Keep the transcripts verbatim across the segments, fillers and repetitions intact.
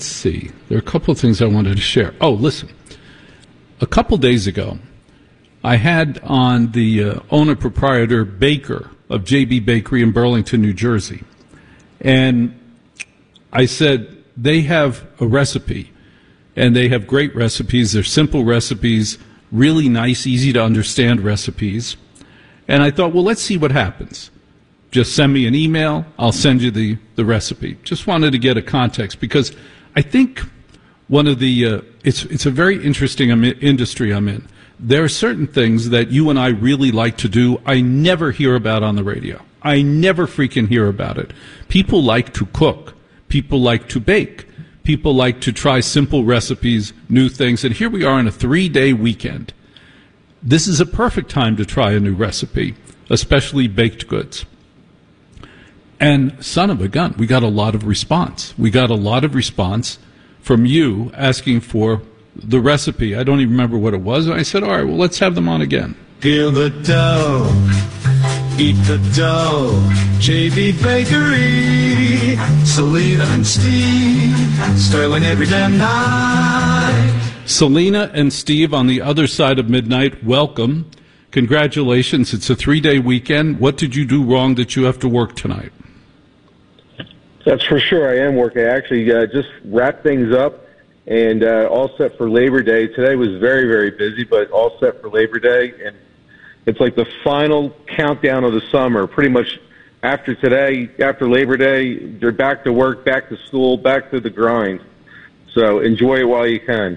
let's see. There are a couple of things I wanted to share. Oh, listen. A couple days ago, I had on the uh, owner-proprietor Baker of J B Bakery in Burlington, New Jersey. And I said, they have a recipe, and they have great recipes. They're simple recipes, really nice, easy-to-understand recipes. And I thought, well, let's see what happens. Just send me an email. I'll send you the, the recipe. Just wanted to get a context because I think one of the uh, it's it's a very interesting industry I'm in. There are certain things that you and I really like to do. I never hear about on the radio. I never freaking hear about it. People like to cook. People like to bake. People like to try simple recipes, new things. And here we are on a three-day weekend. This is a perfect time to try a new recipe, especially baked goods. And son of a gun, we got a lot of response. We got a lot of response from you asking for the recipe. I don't even remember what it was. I said, all right, well, let's have them on again. Feel the dough, eat the dough, J B Bakery, Selena and Steve, Sterling every damn night. Selena and Steve on the other side of midnight, welcome. Congratulations. It's a three-day weekend. What did you do wrong that you have to work tonight? That's for sure. I am working. I actually uh, just wrapped things up and uh, all set for Labor Day. Today was very, very busy, but all set for Labor Day. And it's like the final countdown of the summer. Pretty much after today, after Labor Day, they're back to work, back to school, back to the grind. So enjoy it while you can.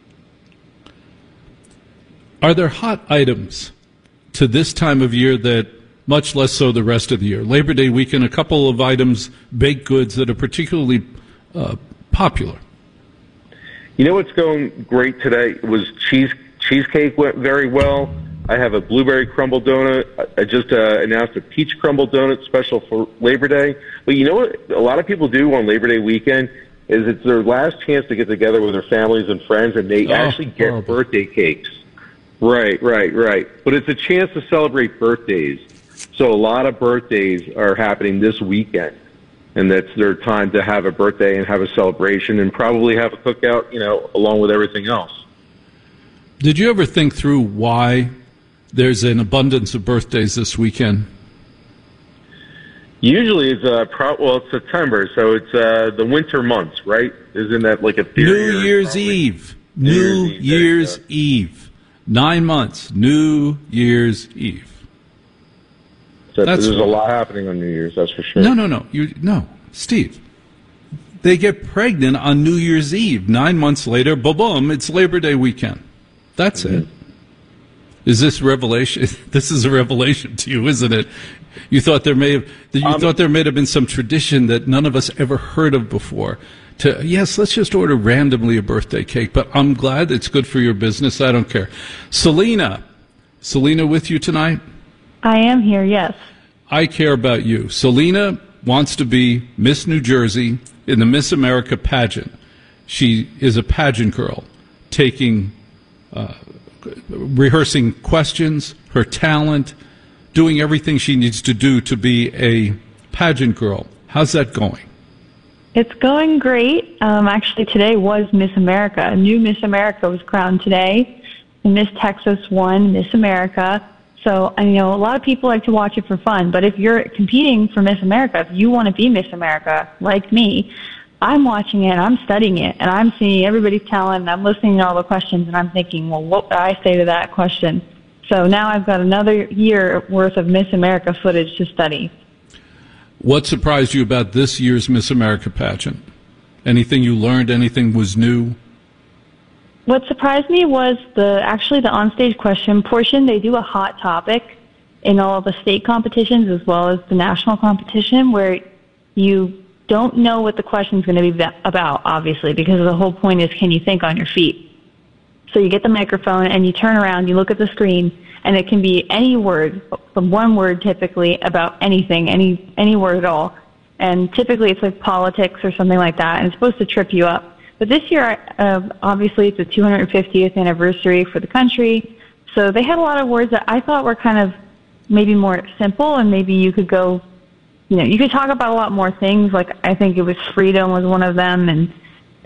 Are there hot items to this time of year that much less so the rest of the year? Labor Day weekend, a couple of items, baked goods that are particularly uh, popular. You know what's going great today was cheese cheesecake went very well. I have a blueberry crumble donut. I just uh, announced a peach crumble donut special for Labor Day. But you know what a lot of people do on Labor Day weekend is it's their last chance to get together with their families and friends, and they oh, actually get horrible. birthday cakes. Right, right, right. But it's a chance to celebrate birthdays. So a lot of birthdays are happening this weekend, and that's their time to have a birthday and have a celebration and probably have a cookout, you know, along with everything else. Did you ever think through why there's an abundance of birthdays this weekend? Usually it's uh, pro- well, it's September, so it's uh, the winter months, right? Isn't that like a theory? New Year's Eve. New Year's Eve. Year's Eve. Nine months. New Year's Eve. So there's a lot happening on New Year's, that's for sure. No, no, no. You, no, Steve. They get pregnant on New Year's Eve. Nine months later, boom, it's Labor Day weekend. That's mm-hmm. it. Is this revelation? This is a revelation to you, isn't it? You thought there may have, you um, thought there may have been some tradition that none of us ever heard of before. To yes, let's just order randomly a birthday cake. But I'm glad it's good for your business. I don't care. Selena, Selena, with you tonight? I am here. Yes. I care about you. Selena wants to be Miss New Jersey in the Miss America pageant. She is a pageant girl, taking, uh, rehearsing questions, her talent, doing everything she needs to do to be a pageant girl. How's that going? It's going great. Um, actually, today was Miss America. A new Miss America was crowned today. And Miss Texas won Miss America. So, I know a lot of people like to watch it for fun, but if you're competing for Miss America, if you want to be Miss America, like me, I'm watching it, and I'm studying it, and I'm seeing everybody's talent, and I'm listening to all the questions, and I'm thinking, well, what would I say to that question? So now I've got another year worth of Miss America footage to study. What surprised you about this year's Miss America pageant? Anything you learned, anything was new? What surprised me was the actually the onstage question portion. They do a hot topic in all the state competitions as well as the national competition where you don't know what the question is going to be about, obviously, because the whole point is can you think on your feet? So you get the microphone and you turn around, you look at the screen, and it can be any word, from one word typically, about anything, any any word at all. And typically it's like politics or something like that, and it's supposed to trip you up. But this year, uh, obviously, it's the two hundred fiftieth anniversary for the country. So they had a lot of words that I thought were kind of maybe more simple, and maybe you could go, you know, you could talk about a lot more things. Like I think it was freedom was one of them, and